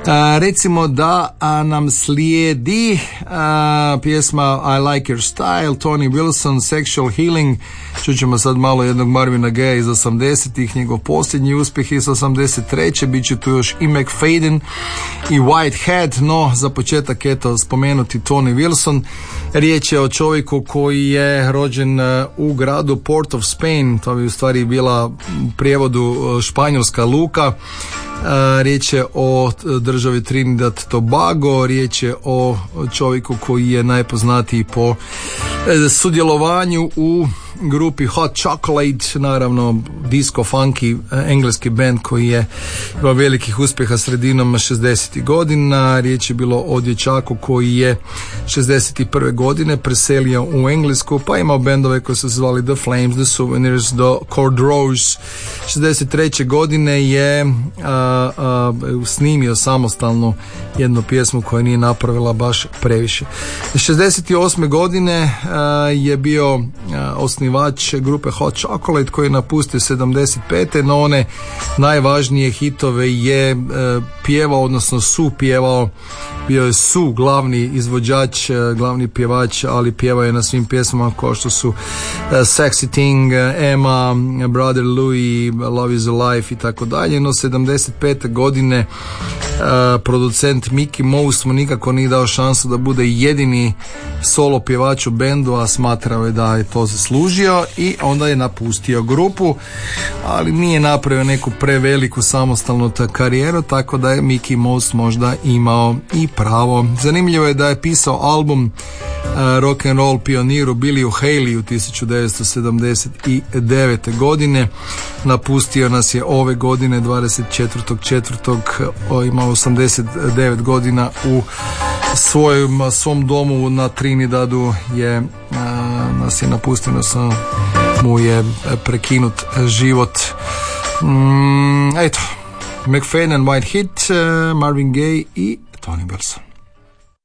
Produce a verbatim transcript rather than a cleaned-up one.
A, recimo da a, nam slijedi a, pjesma I Like Your Style, Tony Wilson, Sexual Healing. Čućemo sad malo jednog Marvina Gaya iz osamdesetih, njegov posljednji uspjeh iz osamdeset treće Biće tu još i McFadden i Whitehead, no za početak eto spomenuti Tony Wilson. Riječ je o čovjeku koji je rođen u gradu Port of Spain, to bi u stvari bila u prijevodu španjolska luka. Riječ je o državi Trinidad Tobago, riječ je o čovjeku koji je najpoznatiji po sudjelovanju u grupi Hot Chocolate, naravno disco funky engleski band koji je imao velikih uspjeha sredinom šezdesetih godina. Riječ je bilo o dječaku koji je šezdeset prve godine preselio u Englesku, pa imao bendove koji su se zvali The Flames, The Souvenirs, The Cordrows. šezdeset treće godine je a, a, snimio samostalno jednu pjesmu koja nije napravila baš previše. šezdeset osme godine a, je bio a, osnivač grupe Hot Chocolate koji je napustio sedamdeset pete no one najvažnije hitove je e, pjevao, odnosno su pjevao, bio je su glavni izvođač, glavni pjevač, ali pjevao je na svim pjesmama kao što su uh, Sexy Thing, Emma, Brother Louie, Love is Alive i tako dalje. No sedamdeset pete godine uh, producent Mickey Mouse mu nikako nije dao šansu da bude jedini solo pjevač u bendu, a smatrao je da je to zaslužio i onda je napustio grupu, ali nije napravio neku preveliku samostalnu karijeru, tako da je Mickey Mouse možda imao i pravo. Zanimljivo je da je pisao album uh, rock and roll pioniru Billiju Haley u tisuću devetsto sedamdeset devete godine. Napustio nas je ove godine dvadeset četvrtog četvrtog ima osamdeset devet godina u svojom, svom domu na Trinidadu je uh, nas je napustio, odnosno mu je prekinut život. Mm, eto, McFadden, Whitehead, uh, Marvin Gaye i Tony Wilson.